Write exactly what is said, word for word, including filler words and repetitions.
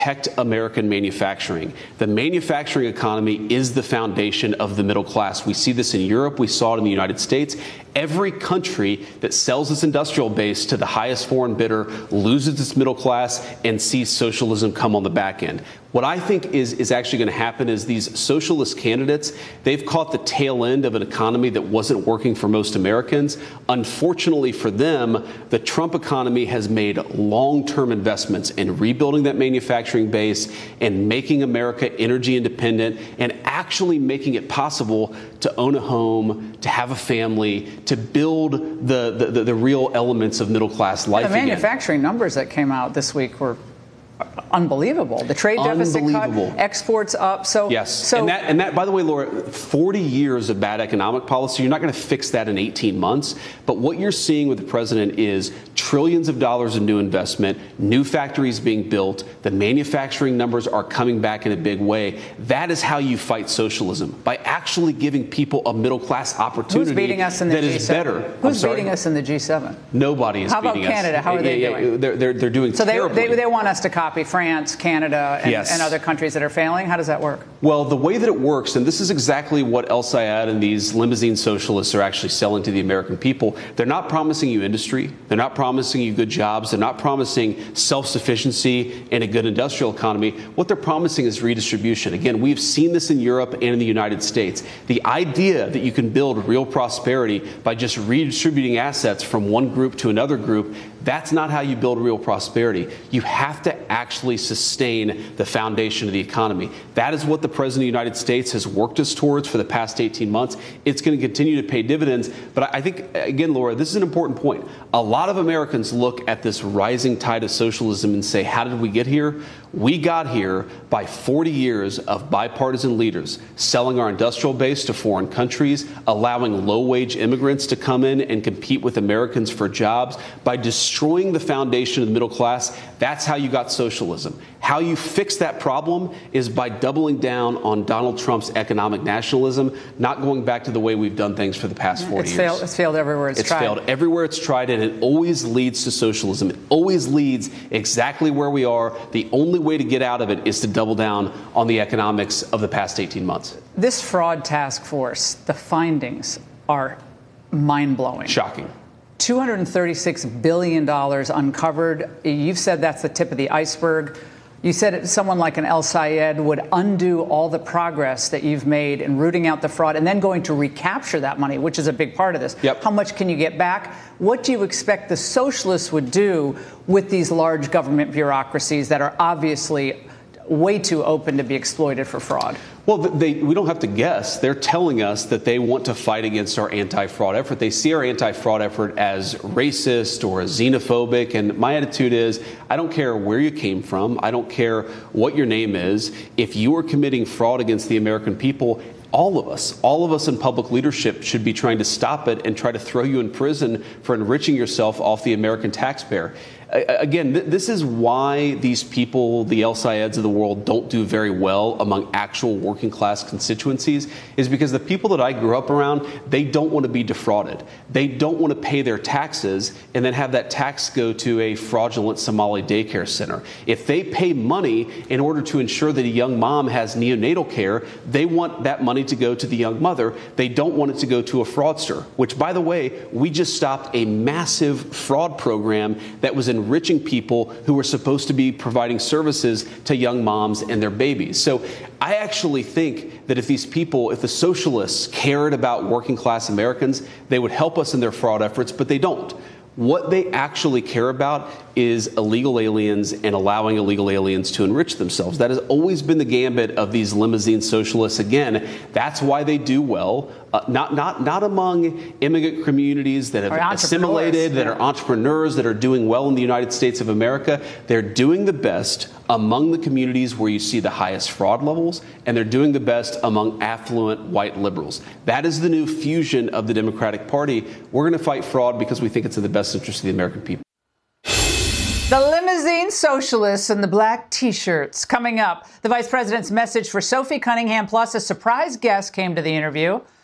protect American manufacturing. The manufacturing economy is the foundation of the middle class. We see this in Europe. We saw it in the United States. Every country that sells its industrial base to the highest foreign bidder loses its middle class and sees socialism come on the back end. What I think is, is actually going to happen is these socialist candidates, they've caught the tail end of an economy that wasn't working for most Americans. Unfortunately for them, the Trump economy has made long-term investments in rebuilding that manufacturing base and making America energy independent and actually making it possible to own a home, to have a family, to build the, the, the, the real elements of middle-class life again. The manufacturing again. numbers that came out this week were unbelievable. The trade deficit cut, exports up. So yes, so and that and that by the way, Laura, forty years of bad economic policy, you're not going to fix that in eighteen months. But what you're seeing with the president is trillions of dollars of new investment, new factories being built, the manufacturing numbers are coming back in a big way. That is how you fight socialism, by actually giving people a middle class opportunity. Who's beating us in the that G seven? is better. Who's beating us in the G seven? Nobody is How about beating us. Canada? How are they yeah, yeah, doing? They're, they're, they're doing so terribly. They, they, they want us to copy France, Canada, and, yes. and other countries that are failing. How does that work? Well, the way that it works, and this is exactly what El Sayed and these limousine socialists are actually selling to the American people. They're not promising you industry. They're not promising you good jobs. They're not promising self-sufficiency and a good industrial economy. What they're promising is redistribution. Again, we've seen this in Europe and in the United States. The idea that you can build real prosperity by just redistributing assets from one group to another group, that's not how you build real prosperity. You have to actually sustain the foundation of the economy. That is what the President of the United States has worked us towards for the past eighteen months. It's going to continue to pay dividends. But I think, again, Laura, this is an important point. A lot of Americans look at this rising tide of socialism and say, how did we get here? We got here by forty years of bipartisan leaders selling our industrial base to foreign countries, allowing low-wage immigrants to come in and compete with Americans for jobs, by destroying the foundation of the middle class. That's how you got socialism. How you fix that problem is by doubling down on Donald Trump's economic nationalism, not going back to the way we've done things for the past forty it's years. Failed, it's failed everywhere it's, it's tried. It's failed everywhere it's tried, and it always leads to socialism. It always leads exactly where we are. The only way to get out of it is to double down on the economics of the past eighteen months. This fraud task force, the findings are mind-blowing. Shocking. two hundred thirty-six billion dollars uncovered. You've said that's the tip of the iceberg. You said someone like an El Sayed would undo all the progress that you've made in rooting out the fraud and then going to recapture that money, which is a big part of this. Yep. How much can you get back? What do you expect the socialists would do with these large government bureaucracies that are obviously way too open to be exploited for fraud? Well, they, we don't have to guess. They're telling us that they want to fight against our anti-fraud effort. They see our anti-fraud effort as racist or as xenophobic. And my attitude is, I don't care where you came from. I don't care what your name is. If you are committing fraud against the American people, all of us, all of us in public leadership should be trying to stop it and try to throw you in prison for enriching yourself off the American taxpayer. Again, th this is why these people, the El Sayeds of the world, don't do very well among actual working class constituencies, is because the people that I grew up around, they don't want to be defrauded. They don't want to pay their taxes and then have that tax go to a fraudulent Somali daycare center. If they pay money in order to ensure that a young mom has neonatal care, they want that money to go to the young mother. They don't want it to go to a fraudster, which, by the way, we just stopped a massive fraud program that was in enriching people who were supposed to be providing services to young moms and their babies. So I actually think that if these people, if the socialists cared about working class Americans, they would help us in their fraud efforts, but they don't. What they actually care about is illegal aliens and allowing illegal aliens to enrich themselves. That has always been the gambit of these limousine socialists. Again, that's why they do well, uh, not, not, not among immigrant communities that have assimilated, that yeah. are entrepreneurs, that are doing well in the United States of America. They're doing the best among the communities where you see the highest fraud levels, and they're doing the best among affluent white liberals. That is the new fusion of the Democratic Party. We're going to fight fraud because we think it's in the best interest of the American people. The limousine socialists and the black T-shirts. Coming up, the vice president's message for Sophie Cunningham, plus a surprise guest came to the interview.